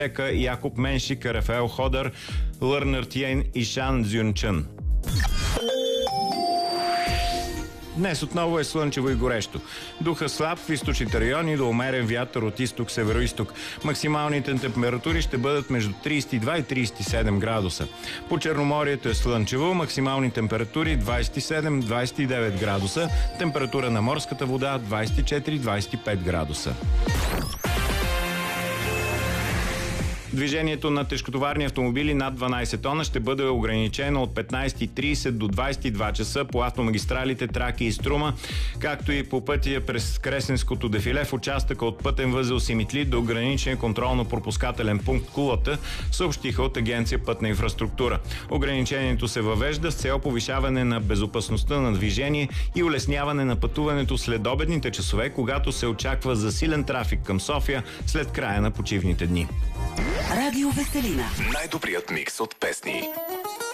Якоб Меншик, Рафаел Ходър, Лърнер Тиен и Шан Цзюнчън. Днес отново е слънчево и горещо. Духа слаб в източните райони до умерен вятър от изток-североизток. Максималните температури ще бъдат между 32 и 37 градуса. По Черноморието е слънчево, максимални температури 27-29 градуса, температура на морската вода 24-25 градуса. Движението на тежкотоварни автомобили над 12 тона ще бъде ограничено от 15:30 до 22 часа по автомагистралите Тракия и Струма, както и по пътя през Кресенското дефиле в участъка от пътен възел Симитли до граничен контролно-пропускателен пункт Кулата, съобщиха от Агенция Пътна инфраструктура. Ограничението се въвежда с цел повишаване на безопасността на движение и улесняване на пътуването след обедните часове, когато се очаква засилен трафик към София след края на почивните дни. Радио Веселина. Най-добрият микс от песни.